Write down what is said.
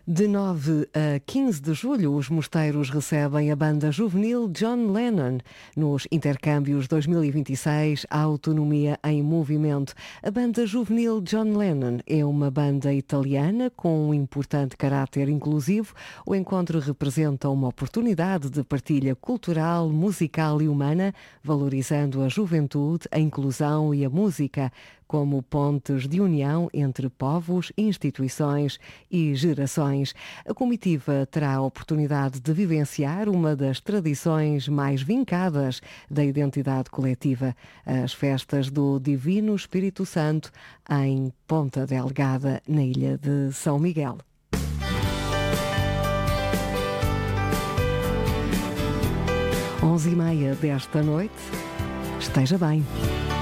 De 9 a 15 de julho, os mosteiros recebem a banda juvenil John Lennon nos Intercâmbios 2026 Autonomia em Movimento. A banda juvenil John Lennon é uma banda italiana com um importante caráter inclusivo. O encontro representa uma oportunidade de partilha cultural, musical e humana, valorizando a juventude, a inclusão e a música como pontes de união entre povos, instituições e gerações. A comitiva terá a oportunidade de vivenciar uma das tradições mais vincadas da identidade coletiva, as festas do Divino Espírito Santo em Ponta Delgada, na ilha de São Miguel. 11h30 desta noite. Esteja bem.